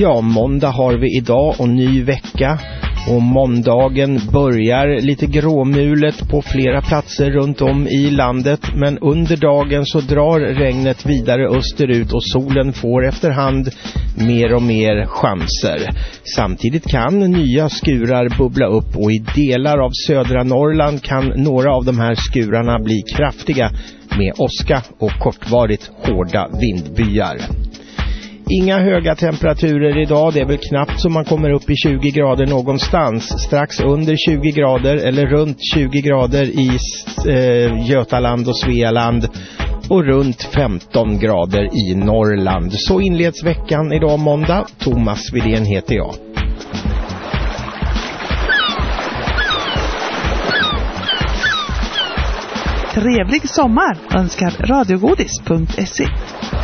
Ja, måndag har vi idag och ny vecka. Och måndagen börjar lite gråmulet på flera platser runt om i landet. Men under dagen så drar regnet vidare österut och solen får efterhand mer och mer chanser. Samtidigt kan nya skurar bubbla upp och i delar av södra Norrland kan några av de här skurarna bli kraftiga med åska och kortvarigt hårda vindbyar. Inga höga temperaturer idag, det är väl knappt så man kommer upp i 20 grader någonstans. Strax under 20 grader eller runt 20 grader i Götaland och Svealand och runt 15 grader i Norrland. Så inleds veckan idag måndag. Thomas Widén heter jag. Trevlig sommar önskar radiogodis.se.